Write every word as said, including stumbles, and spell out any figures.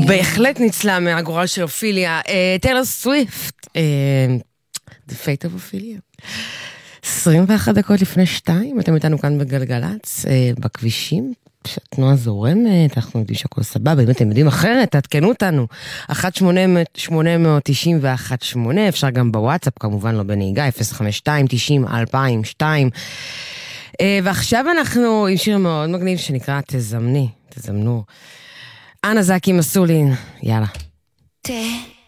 בהחלט ניצלה מהגורל של אופיליה. טיילור סוויפט, The Fate of Ophelia. עשרים ואחת דקות לפני שתיים, אתם איתנו כאן בגלגלץ, בכבישים, שהתנועה זורמת, אנחנו יודעים שהכל סבבה, אם אתם יודעים אחרת, תעדכנו אותנו, אחת שמונה תשעים ואחת שמונה, אפשר גם בוואטסאפ, כמובן לא בנהיגה, אפס חמש שתיים תשעים אלפיים ושתיים, ועכשיו אנחנו עם שיר מאוד מגניב שנקרא תזמני, תזמנו, אנה זקי מסולין, יאללה. ת